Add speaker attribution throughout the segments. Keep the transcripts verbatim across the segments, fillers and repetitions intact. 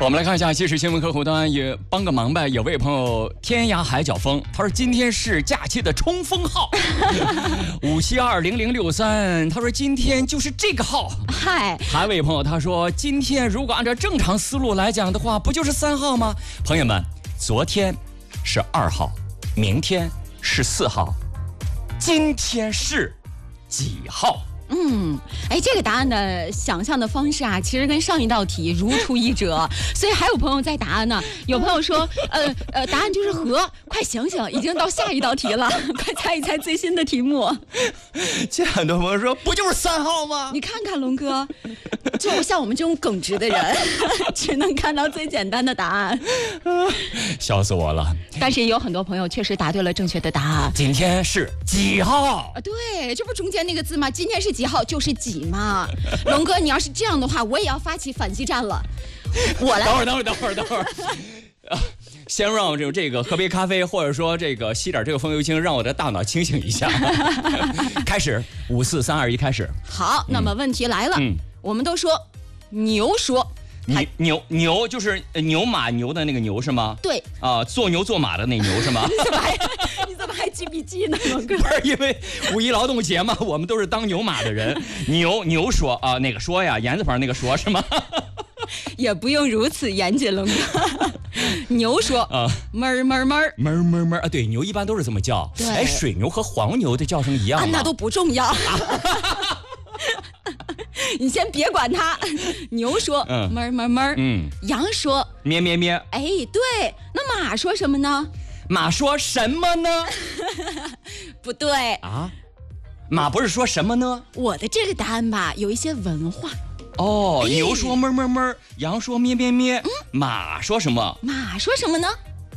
Speaker 1: 我们来看一下即时新闻客户端，也帮个忙呗。有位朋友天涯海角风，他说今天是假期的冲锋号，五七二零零六三，他说今天就是这个号。
Speaker 2: 嗨，
Speaker 1: 还有位朋友他说今天如果按照正常思路来讲的话，不就是三号吗？朋友们，昨天是二号，明天是四号，今天是几号？
Speaker 2: 嗯，哎，这个答案的想象的方式啊，其实跟上一道题如出一辙。所以还有朋友在答案呢，有朋友说，呃呃，答案就是和，快醒醒，已经到下一道题了，快猜一猜最新的题目。
Speaker 1: 这很多朋友说，不就是三号吗？
Speaker 2: 你看看龙哥，就像我们这种耿直的人，只能看到最简单的答案，
Speaker 1: 笑死我了。
Speaker 2: 但是也有很多朋友确实答对了正确的答案。
Speaker 1: 今天是几号？
Speaker 2: 啊，对，这不中间那个字吗？今天是几号就是几嘛。龙哥，你要是这样的话，我也要发起反击战了。我来。
Speaker 1: 等会儿，等会儿，等会儿，等会儿。啊，先让我这这个喝杯咖啡，或者说这个吸点这个风油精，让我的大脑清醒一下。开始，五四三二一，开始。
Speaker 2: 好，那么问题来了。嗯，我们都说牛说。
Speaker 1: 牛牛牛就是牛马牛的那个牛是吗？
Speaker 2: 对
Speaker 1: 啊，做牛做马的那牛是吗？
Speaker 2: 你怎么还你怎么还记笔记呢，龙哥？
Speaker 1: 不是因为五一劳动节嘛，我们都是当牛马的人。牛牛说啊，哪个说呀？言字旁那个说是吗？
Speaker 2: 也不用如此严谨，龙哥。牛说啊，哞儿哞儿哞儿
Speaker 1: 哞儿哞儿哞儿啊，对，牛一般都是这么叫。哎，水牛和黄牛的叫声一样吗？
Speaker 2: 啊，那都不重要。你先别管它。牛说哞儿哞儿哞儿，嗯，羊说
Speaker 1: 咩咩咩。
Speaker 2: 哎，对，那马说什么呢？
Speaker 1: 马说什么呢？
Speaker 2: 不对
Speaker 1: 啊，马不是说什么呢？
Speaker 2: 我的这个答案吧，有一些文化。
Speaker 1: 哦，哎、牛说哞哞哞，羊说咩咩咩，嗯、马说什么？
Speaker 2: 马说什么呢？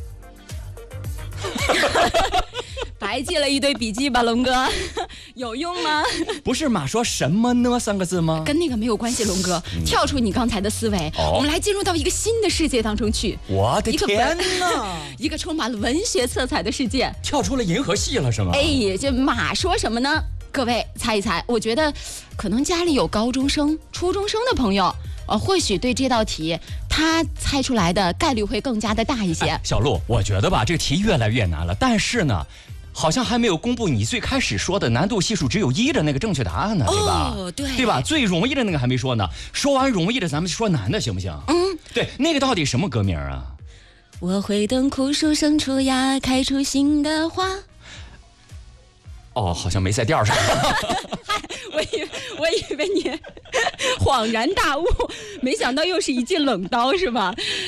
Speaker 2: 白记了一堆笔记吧，龙哥，有用吗？
Speaker 1: 不是马说什么呢三个字吗？
Speaker 2: 跟那个没有关系，龙哥，嗯、跳出你刚才的思维，哦、我们来进入到一个新的世界当中去。
Speaker 1: 我的天哪！
Speaker 2: 一个充满了文学色彩的世界，
Speaker 1: 跳出了银河系了是吗？
Speaker 2: 哎，这马说什么呢？各位猜一猜，我觉得可能家里有高中生、初中生的朋友。呃，或许对这道题，他猜出来的概率会更加的大一些。
Speaker 1: 哎、小陆，我觉得吧，这个题越来越难了，但是呢，好像还没有公布你最开始说的难度系数只有一的那个正确答案呢，对吧？
Speaker 2: 哦，对，
Speaker 1: 对吧？最容易的那个还没说呢，说完容易的，咱们说难的，行不行？嗯，对，那个到底什么歌名啊？
Speaker 2: 我会等枯树生出芽，开出新的花。
Speaker 1: 哦，好像没在调上。
Speaker 2: 我以为我以为你恍然大悟，没想到又是一记冷刀，是吧？